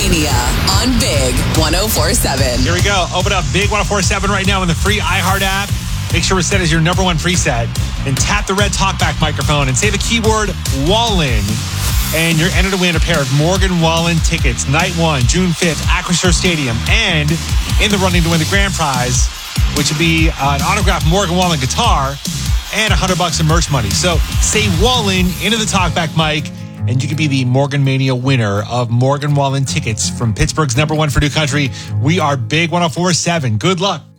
Mania on Big 104.7. Here we go. Open up Big 104.7 right now in the free iHeart app. Make sure it's set as your number one preset. And tap the red talkback microphone and say the keyword Wallen. And you're entered to win a pair of Morgan Wallen tickets. Night 1, June 5th, Acrisure Stadium. And in the running to win the grand prize, which would be an autographed Morgan Wallen guitar and $100 in merch money. So say Wallen into the talkback mic, and you could be the Morgan Mania winner of Morgan Wallen tickets from Pittsburgh's number one for New Country. We are Big 104.7. Good luck.